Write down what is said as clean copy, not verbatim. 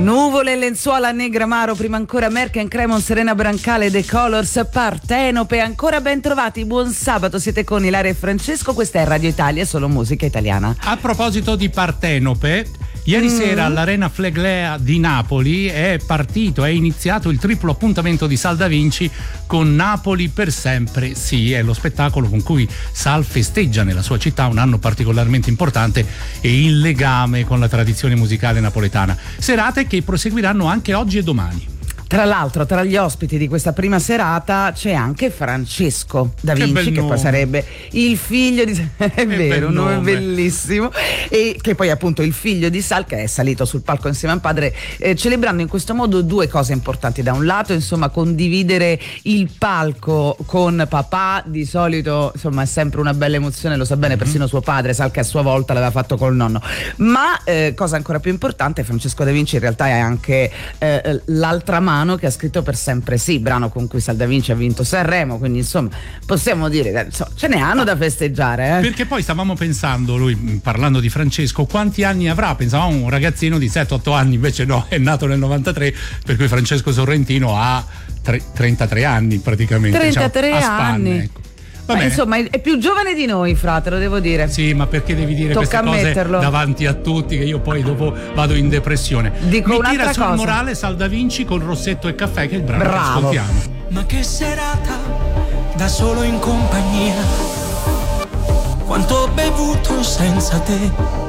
Nuvole, lenzuola, Negramaro, prima ancora Merck & Cremon, Serena Brancale, The Colors, Partenope. Ancora ben trovati, buon sabato, siete con Ilaria e Francesco, questa è Radio Italia, solo musica italiana. A proposito di Partenope, ieri sera all'Arena Fleglea di Napoli è iniziato il triplo appuntamento di Sal Da Vinci con Napoli per sempre. Sì, è lo spettacolo con cui Sal festeggia nella sua città un anno particolarmente importante e il legame con la tradizione musicale napoletana. Serate che proseguiranno anche oggi e domani. Tra l'altro, tra gli ospiti di questa prima serata c'è anche Francesco Da Vinci, che poi sarebbe il figlio di è vero, un nome bellissimo, e che poi appunto il figlio di Sal, che è salito sul palco insieme al padre, celebrando in questo modo due cose importanti. Da un lato, insomma, condividere il palco con papà, di solito insomma è sempre una bella emozione, lo sa bene persino suo padre, Sal, che a sua volta l'aveva fatto col nonno. Ma cosa ancora più importante, Francesco Da Vinci in realtà è anche l'altra mano che ha scritto Per sempre sì, brano con cui Sal Da Vinci ha vinto Sanremo, quindi insomma possiamo dire che ce ne hanno da festeggiare, perché poi stavamo pensando, lui parlando di Francesco, quanti anni avrà? Pensavamo un ragazzino di 7-8 anni, invece no, è nato nel 93, per cui Francesco Sorrentino ha 33 anni praticamente, 33 diciamo, a spanne, anni. ecco. Ma insomma è più giovane di noi, frate, lo devo dire. Sì, ma perché devi dire Tocca queste cose davanti a tutti, che io poi dopo vado in depressione. Dico Mi tira sul cosa. morale Sal Da Vinci con Rossetto e Caffè, che è il brano Bravo. che ascoltiamo. Ma che serata, da solo in compagnia, quanto ho bevuto senza te.